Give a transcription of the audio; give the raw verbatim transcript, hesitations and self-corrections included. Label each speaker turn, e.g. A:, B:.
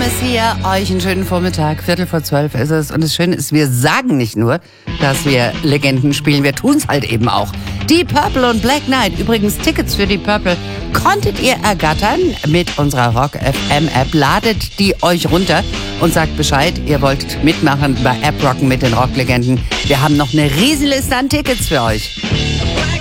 A: ist hier. Euch einen schönen Vormittag. Viertel vor zwölf ist es. Und das Schöne ist, wir sagen nicht nur, dass wir Legenden spielen, wir tun es halt eben auch. Die Purple und Black Knight. Übrigens, Tickets für die Purple konntet ihr ergattern mit unserer Rock F M App. Ladet die euch runter und sagt Bescheid, ihr wollt mitmachen bei App Rocken mit den Rocklegenden. Wir haben noch eine Riesenliste an Tickets für euch.